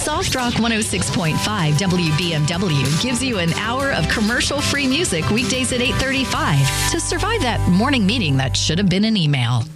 Soft Rock 106.5 WBMW gives you an hour of commercial-free music weekdays at 8:35 to survive that morning meeting that should have been an email.